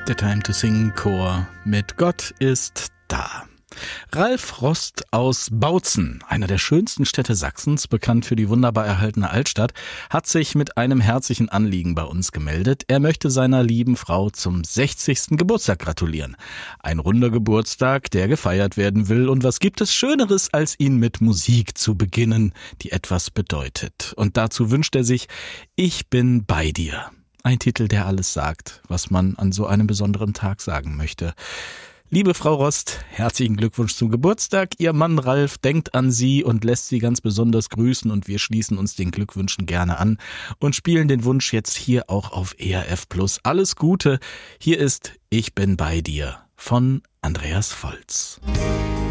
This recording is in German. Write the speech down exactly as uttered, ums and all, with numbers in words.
Der Time to Sing Chor mit Gott ist da. Ralf Rost aus Bautzen, einer der schönsten Städte Sachsens, bekannt für die wunderbar erhaltene Altstadt, hat sich mit einem herzlichen Anliegen bei uns gemeldet. Er möchte seiner lieben Frau zum sechzigsten Geburtstag gratulieren. Ein runder Geburtstag, der gefeiert werden will. Und was gibt es Schöneres, als ihn mit Musik zu beginnen, die etwas bedeutet? Und dazu wünscht er sich Ich bin bei dir. Ein Titel, der alles sagt, was man an so einem besonderen Tag sagen möchte. Liebe Frau Rost, herzlichen Glückwunsch zum Geburtstag. Ihr Mann Ralf denkt an Sie und lässt Sie ganz besonders grüßen und wir schließen uns den Glückwünschen gerne an und spielen den Wunsch jetzt hier auch auf E R F Plus. Alles Gute. Hier ist Ich bin bei dir von Andreas Volz.